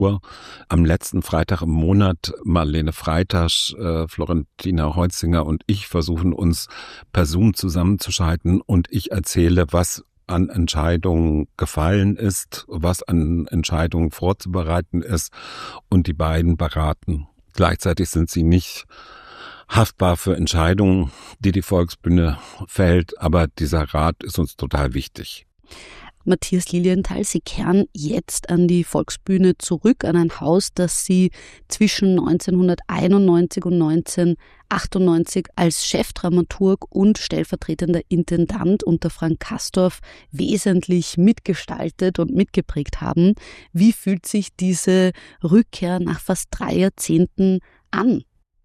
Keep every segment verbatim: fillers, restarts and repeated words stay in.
Uhr. Am letzten Freitag im Monat Marlene Freitasch, äh, Florentina Holzinger und ich versuchen uns per Zoom zusammenzuschalten und ich erzähle, was an Entscheidungen gefallen ist, was an Entscheidungen vorzubereiten ist und die beiden beraten. Gleichzeitig sind sie nicht haftbar für Entscheidungen, die die Volksbühne fällt, aber dieser Rat ist uns total wichtig. Matthias Lilienthal, Sie kehren jetzt an die Volksbühne zurück, an ein Haus, das Sie zwischen neunzehnhunderteinundneunzig und neunzehnhundertachtundneunzig als Chefdramaturg und stellvertretender Intendant unter Frank Castorf wesentlich mitgestaltet und mitgeprägt haben. Wie fühlt sich diese Rückkehr nach fast drei Jahrzehnten an?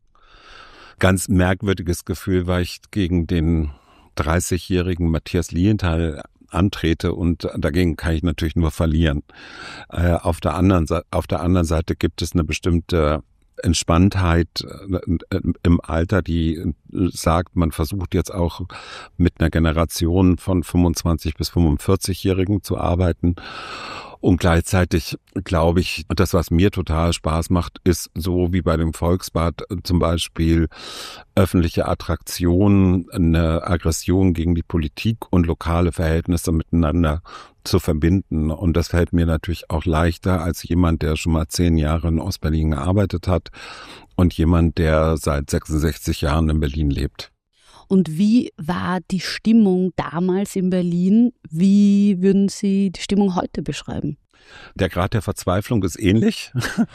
Ganz merkwürdiges Gefühl, weil ich gegen den dreißigjährigen Matthias Lilienthal antrete und dagegen kann ich natürlich nur verlieren. Äh, auf der anderen, auf der anderen Seite gibt es eine bestimmte Entspanntheit äh, im Alter, die sagt, man versucht jetzt auch mit einer Generation von fünfundzwanzig bis fünfundvierzig-Jährigen zu arbeiten. Und gleichzeitig glaube ich, das, was mir total Spaß macht, ist so wie bei dem Volksbad zum Beispiel öffentliche Attraktionen, eine Aggression gegen die Politik und lokale Verhältnisse miteinander zu verbinden. Und das fällt mir natürlich auch leichter als jemand, der schon mal zehn Jahre in Ostberlin gearbeitet hat und jemand, der seit sechsundsechzig Jahren in Berlin lebt. Und wie war die Stimmung damals in Berlin? Wie würden Sie die Stimmung heute beschreiben? Der Grad der Verzweiflung ist ähnlich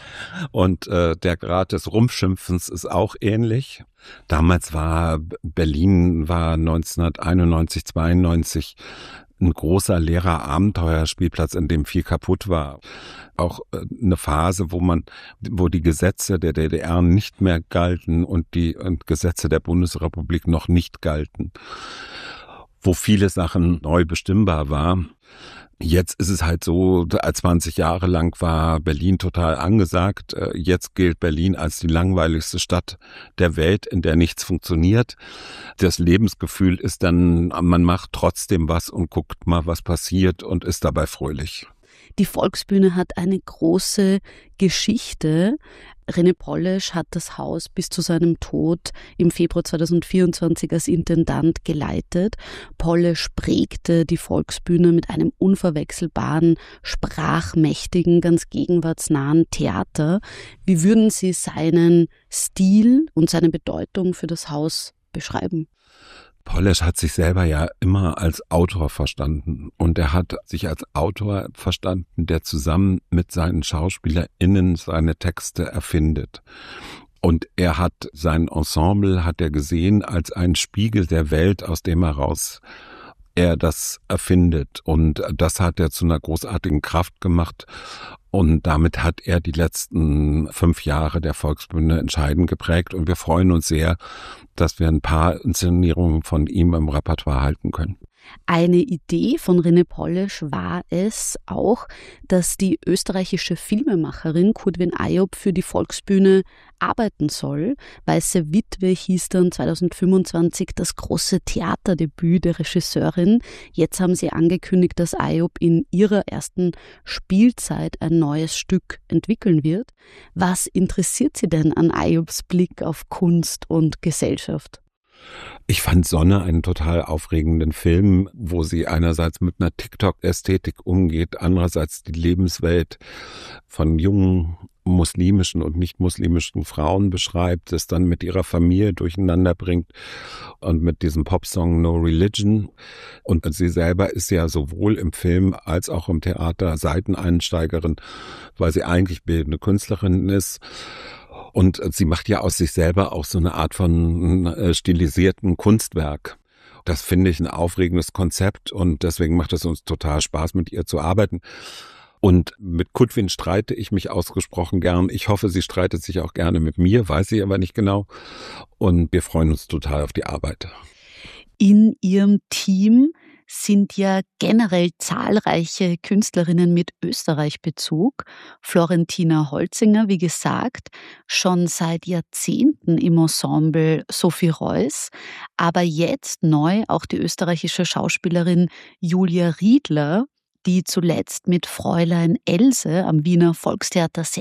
und äh, der Grad des Rumpfschimpfens ist auch ähnlich. Damals war Berlin, war neunzehnhunderteinundneunzig, zweiundneunzig ein großer leerer Abenteuerspielplatz, in dem viel kaputt war. Auch eine Phase, wo man, wo die Gesetze der D D R nicht mehr galten und die und Gesetze der Bundesrepublik noch nicht galten, wo viele Sachen neu bestimmbar war. Jetzt ist es halt so, zwanzig Jahre lang war Berlin total angesagt. Jetzt gilt Berlin als die langweiligste Stadt der Welt, in der nichts funktioniert. Das Lebensgefühl ist dann, man macht trotzdem was und guckt mal, was passiert und ist dabei fröhlich. Die Volksbühne hat eine große Geschichte. René Polish hat das Haus bis zu seinem Tod im Februar zweitausendvierundzwanzig als Intendant geleitet. Polish prägte die Volksbühne mit einem unverwechselbaren, sprachmächtigen, ganz gegenwartsnahen Theater. Wie würden Sie seinen Stil und seine Bedeutung für das Haus beschreiben? Polish hat sich selber ja immer als Autor verstanden und er hat sich als Autor verstanden, der zusammen mit seinen SchauspielerInnen seine Texte erfindet. Und er hat sein Ensemble, hat er gesehen, als einen Spiegel der Welt, aus dem heraus er das erfindet. Und das hat er zu einer großartigen Kraft gemacht. Und damit hat er die letzten fünf Jahre der Volksbühne entscheidend geprägt. Und wir freuen uns sehr, dass wir ein paar Inszenierungen von ihm im Repertoire halten können. Eine Idee von René Polish war es auch, dass die österreichische Filmemacherin Kurdwin Ayoub für die Volksbühne arbeiten soll. Weiße Witwe hieß dann zweitausendfünfundzwanzig das große Theaterdebüt der Regisseurin. Jetzt haben sie angekündigt, dass Ayoub in ihrer ersten Spielzeit ein neues Stück entwickeln wird. Was interessiert Sie denn an Ayoubs Blick auf Kunst und Gesellschaft? Ich fand Sonne einen total aufregenden Film, wo sie einerseits mit einer TikTok-Ästhetik umgeht, andererseits die Lebenswelt von jungen muslimischen und nicht muslimischen Frauen beschreibt, es dann mit ihrer Familie durcheinander bringt und mit diesem Popsong No Religion. Und sie selber ist ja sowohl im Film als auch im Theater Seiteneinsteigerin, weil sie eigentlich bildende Künstlerin ist. Und sie macht ja aus sich selber auch so eine Art von äh, stilisierten Kunstwerk. Das finde ich ein aufregendes Konzept und deswegen macht es uns total Spaß, mit ihr zu arbeiten. Und mit Kurdwin streite ich mich ausgesprochen gern. Ich hoffe, sie streitet sich auch gerne mit mir, weiß ich aber nicht genau. Und wir freuen uns total auf die Arbeit. In Ihrem Team sind ja generell zahlreiche Künstlerinnen mit Österreich-Bezug. Florentina Holzinger, wie gesagt, schon seit Jahrzehnten im Ensemble Sophie Reuss, aber jetzt neu auch die österreichische Schauspielerin Julia Riedler, die zuletzt mit Fräulein Else am Wiener Volkstheater